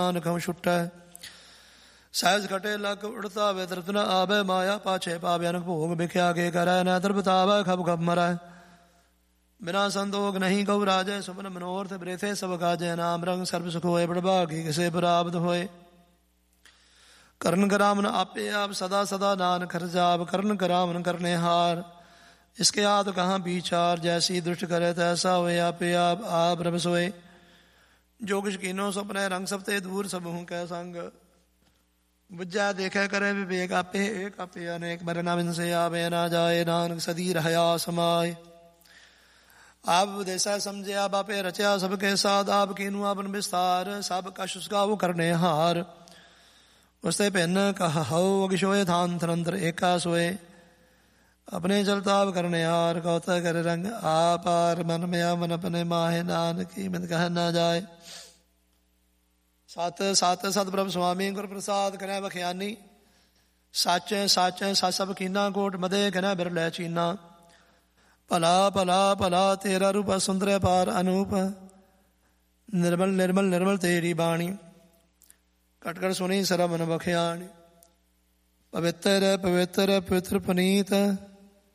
ਨਾਨਕ ਛੁੱਟੈ। ਸਹਿਜ ਘਟੇ ਲਗ ਉੜਤਾ ਵੇ ਤ੍ਰਿਪਤ ਨ ਆਵੈ ਮਾਇਆ ਪਾਛੇ ਪਾਵੈ ਅਨਕ ਭੋਗ ਵਿਖਿਆ ਕੇ ਕਰੈ ਨ ਤ੍ਰਿਪਤਾਵੈ ਖਬ ਖਬ ਮਰੈ। ਬਿਨਾ ਸੰਤੋਖ ਨਹੀਂ ਕਉ ਰਾਜੈ ਸੁਪਨ ਮਨੋਰਥ ਬ੍ਰੇਥੇ ਸਭ ਕਾਜੈ। ਨਾਮ ਰੰਗ ਸਰਬ ਸੁਖ ਹੋਏ ਬੜਭਾਗੀ ਕਿਸੇ ਪ੍ਰਾਪਤ ਹੋਏ। ਕਰਨ ਕਰਾਮਨ ਆਪੇ ਆਪ ਸਦਾ ਸਦਾ ਨਾਨਕ ਹਰਿ ਜਾਪ। ਕਰਨ ਕਰਾਮਨ ਕਰਨੇ ਹਾਰ ਇਸਕੇ ਆਦ ਕਹਾਂ ਵਿਚਾਰ। ਜੈਸੀ ਦ੍ਰਿਸ਼ਟ ਕਰੇ ਤੈਸਾ ਹੋਏ ਆਪੇ ਆਪ ਰਬ ਸੋਏ। ਜੋ ਕਿਛ ਕੀਨੋ ਸੁਪਨੇ ਰੰਗ ਸਭ ਤੇ ਦੂਰ ਸਭ ਹੂੰ ਕੈ ਸੰਗ। ਬੁੱਝਾ ਦੇਖੈ ਕਰੇ ਵਿਵੇਕ ਆਪੇ ਏਕ ਆਪੇ ਅਨੇਕ। ਮਰ ਨਾਮ ਸੇ ਆਵੇ ਨਾ ਜਾਏ ਨਾਨਕ ਸਦੀ ਰਹਿਆ ਸਮਾਏ। ਆਪ ਵਿਦੇਸਾ ਸਮਝੇ ਆਪ ਆਪੇ ਰਚਿਆ ਸਭ ਕੇ ਸਾਧ। ਆਪ ਕੀਨੂ ਆਪਨ ਵਿਸਤਾਰ ਸਭ ਕਛ ਉਸਕਾ ਕਰਨੇ ਹਾਰ। ਉਸਤੇ ਭਿੰਨ ਕਹਉ ਅਗਿਸ਼ੋਏ ਥਾਨ ਥਰੰਤਰ ਏਕਾ ਸੋਏ। ਆਪਣੇ ਚਲਤਾਵ ਕਰਨੇ ਹਾਰ ਕਉਤਾ ਕਰ ਰੰਗ ਆਪਾਰ। ਮਨ ਮਿਆ ਮਨ ਆਪਣੇ ਮਾਹੇ ਨਾਨਕੀ ਮਿਤ ਕਹਿ ਨਾ ਜਾਏ। ਸਤ ਸਤ ਸਤ ਪ੍ਰਭ ਸੁਆਮੀ ਗੁਰ ਪ੍ਰਸਾਦ ਕਰੈ ਬਖਿਆਨੀ। ਸੱਚ ਸੱਚ ਸੱਚ ਸਭ ਕੀਨਾ ਕੋਟ ਮਦੇ ਕਨੈ ਬਿਰਲੇ ਚੀਨਾ। ਭਲਾ ਭਲਾ ਭਲਾ ਤੇਰਾ ਰੂਪ ਸੁੰਦਰ ਪਾਰ ਅਨੂਪ। ਨਿਰਮਲ ਨਿਰਮਲ ਨਿਰਮਲ ਤੇਰੀ ਬਾਣੀ ਕਟ ਕਟ ਸੁਣੀ ਸਰਬ ਮਨ ਬਖਿਆਣੀ। ਪਵਿੱਤਰ ਪਵਿੱਤਰ ਪਵਿੱਤਰ ਪੁਨੀਤ